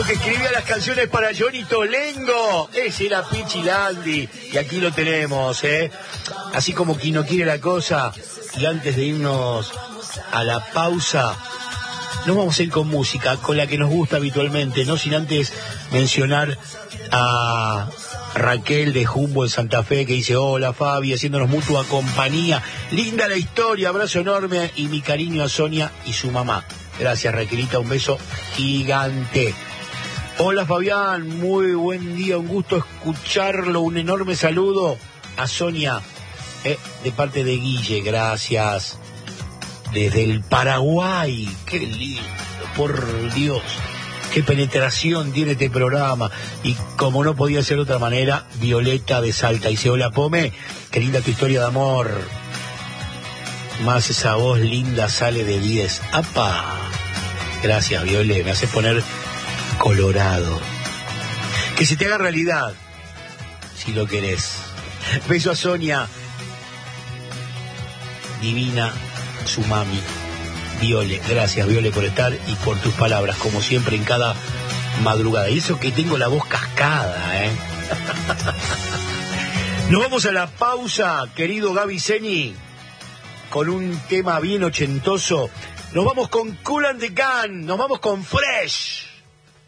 que escribía las canciones para Johnny Tolengo. Ese era Pichi Landi. Y aquí lo tenemos, así como quien no quiere la cosa. Y antes de irnos a la pausa, nos vamos a ir con música, con la que nos gusta habitualmente, no sin antes mencionar a Raquel de Jumbo en Santa Fe, que dice: hola Fabi, haciéndonos mutua compañía. Linda la historia, abrazo enorme y mi cariño a Sonia y su mamá. Gracias Raquelita, un beso gigante. Hola Fabián, muy buen día, un gusto escucharlo, un enorme saludo a Sonia, de parte de Guille, gracias. Desde el Paraguay, qué lindo, por Dios, qué penetración tiene este programa. Y como no podía ser de otra manera, Violeta de Salta dice: hola Pome, qué linda tu historia de amor. Más esa voz linda sale de 10. ¡Apa! Gracias, Viole, me haces poner colorado. Que se te haga realidad, si lo querés. Beso a Sonia, divina, su mami, Viole. Gracias, Viole, por estar y por tus palabras, como siempre, en cada madrugada. Y eso que tengo la voz cascada, Nos vamos a la pausa, querido Gaby Seni, con un tema bien ochentoso. Nos vamos con Kool and the Gang, nos vamos con Fresh.